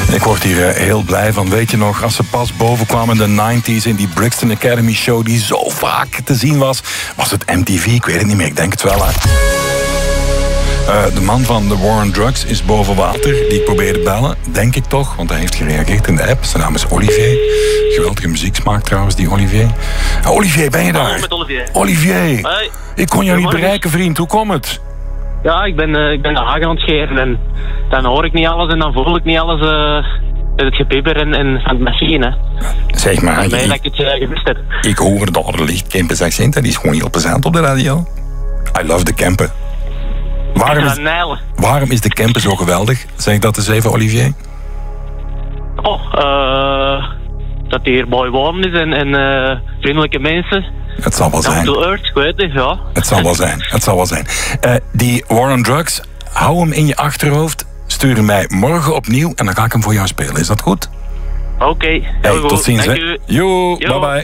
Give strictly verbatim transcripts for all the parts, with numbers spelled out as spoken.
Ik word hier uh, heel blij van. Weet je nog, als ze pas boven kwamen in de negentig in die Brixton Academy show die zo vaak te zien was, was het M T V? Ik weet het niet meer, ik denk het wel. Hè. Uh, de man van The War on Drugs is boven water, die ik probeerde bellen, denk ik toch, want hij heeft gereageerd in de app. Zijn naam is Olivier. Geweldige muzieksmaak trouwens, die Olivier. Uh, Olivier, ben je daar? Hallo met Olivier. Olivier, hey. Ik kon jou niet bereiken, vriend. Hoe komt het? Ja, ik ben, uh, ik ben de hagen aan het scheren en dan hoor ik niet alles en dan voel ik niet alles uh, het gepieper en, en van de machine. Zeg maar, ik, ik, dat ik het uh, gemist heb. Ik hoor daar licht Kempens accent en die is gewoon heel plezant op de radio. I love de Kempen. Waarom is, waarom is de Kempen zo geweldig? Zeg ik dat eens even, Olivier? Oh, uh, dat hij hier mooi wonen is en, en uh, vriendelijke mensen. Het zal wel zijn. Down to earth, ik weet het, ja. Het zal wel zijn, het zal wel zijn. Uh, die War on Drugs, hou hem in je achterhoofd, stuur hem mij morgen opnieuw en dan ga ik hem voor jou spelen. Is dat goed? Oké, okay, hey, tot ziens. Dank hè. u. Yo, bye bye.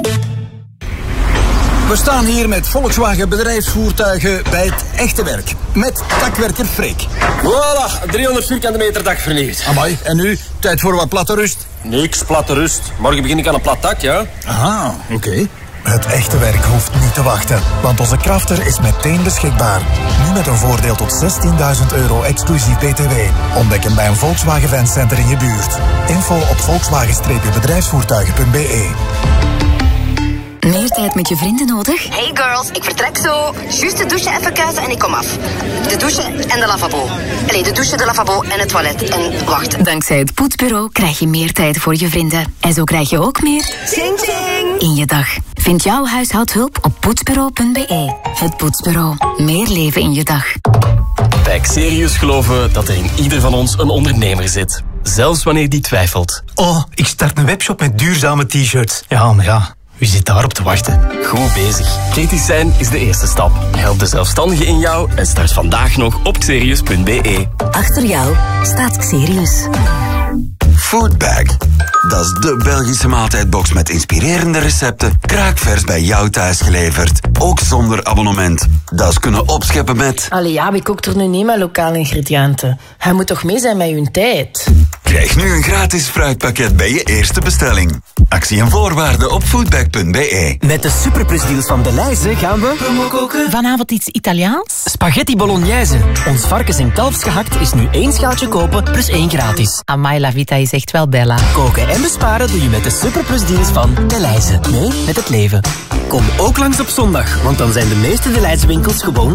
We staan hier met Volkswagen bedrijfsvoertuigen bij het echte werk. Met takwerker Freek. Voilà, driehonderd vierkante meter dak vernieuwd. Amai, en nu? Tijd voor wat platte rust? Niks, platte rust. Morgen begin ik aan een plat dak, ja? Aha, oké. Okay. Het echte werk hoeft niet te wachten, want onze Crafter is meteen beschikbaar. Nu met een voordeel tot zestienduizend euro exclusief B T W. Ontdek hem bij een Volkswagen Fancenter in je buurt. Info op volkswagen bedrijfsvoertuigen punt b e. Meer tijd met je vrienden nodig? Hey girls, ik vertrek zo. Juist de douche even kuisen en ik kom af. De douche en de lavabo. Allee, de douche, de lavabo en het toilet. En wacht. Dankzij het Poetsbureau krijg je meer tijd voor je vrienden. En zo krijg je ook meer... Ching ching! In je dag. Vind jouw huishoudhulp op poetsbureau punt b e. Het Poetsbureau. Meer leven in je dag. Bij Xerius geloven we dat er in ieder van ons een ondernemer zit. Zelfs wanneer die twijfelt. Oh, ik start een webshop met duurzame t-shirts. Ja, maar ja... Wie zit daarop te wachten? Goed bezig. Kritisch zijn is de eerste stap. Help de zelfstandige in jou en start vandaag nog op xerius punt b e. Achter jou staat Xerius. Foodbag. Dat is de Belgische maaltijdbox met inspirerende recepten, kraakvers bij jou thuis geleverd. Ook zonder abonnement. Dat is kunnen opscheppen met... Allee ja, wie kookt er nu niet met lokale ingrediënten? Hij moet toch mee zijn met uw tijd? Krijg nu een gratis fruitpakket bij je eerste bestelling. Actie en voorwaarden op foodbag punt b e. Met de superplusdeals van Delhaize gaan we... Promo koken. Vanavond iets Italiaans? Spaghetti bolognese. Ons varkens- en kalfsgehakt is nu één schaaltje kopen plus één gratis. Amai, la vita is echt wel bella. Koken en besparen doe je met de superplusdeals van Delhaize. Mee met het leven. Kom ook langs op zondag, want dan zijn de meeste Delhaize winkels gewoon